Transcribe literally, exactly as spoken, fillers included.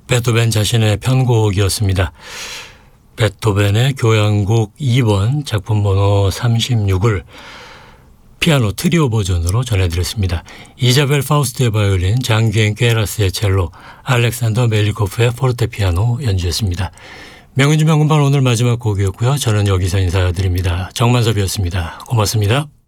베토벤 자신의 편곡이었습니다. 베토벤의 교향곡 이 번 작품 번호 삼십육을 피아노 트리오 버전으로 전해드렸습니다. 이자벨 파우스트의 바이올린, 장기엔 꾀라스의 첼로, 알렉산더 멜리코프의 포르테피아노 연주였습니다. 명은주 명금반 오늘 마지막 곡이었고요. 저는 여기서 인사드립니다. 정만섭이었습니다. 고맙습니다.